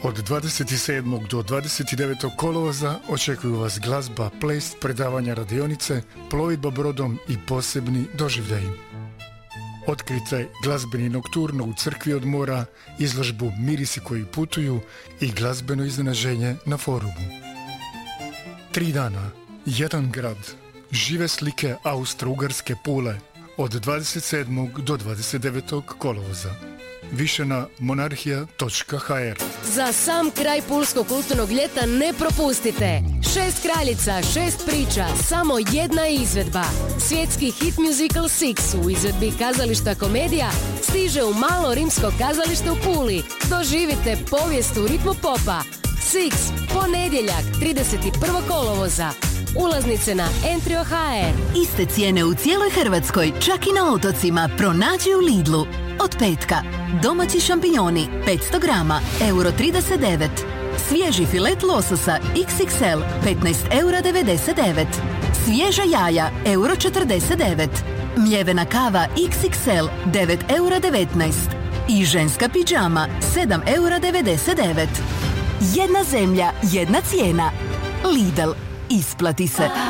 Od 27. do 29. kolovoza očekuju vas glazba, ples, predavanja radionice, plovidba brodom i posebni doživljaji. Otkrite glazbeni nokturno u crkvi od mora, izložbu Mirisi koji putuju i glazbeno iznenaženje na forumu. 3 dana, jedan grad, žive slike Austro-Ugarske Pule od 27. do 29. kolovoza. Više na monarhija.hr. Za sam kraj pulskog kulturnog ljeta ne propustite. 6 kraljica, 6 priča, samo jedna izvedba. Svjetski hit musical Six u izvedbi kazališta Komedija stiže u malo rimsko kazalište u Puli. Doživite povijest u ritmu popa. Six, ponedjeljak, 31. kolovoza. Ulaznice na Entrio.hr. Iste cijene u cijeloj Hrvatskoj, čak i na otocima, pronađi u Lidlu. Od petka, domaći šampinjoni, 500 grama, €39. Svježi filet lososa XXL, 15,99 €. Svježa jaja, €49. Mljevena kava XXL, 9,19 €. I ženska pidžama, 7,99 €. Jedna zemlja, jedna cijena. Lidl, isplati se.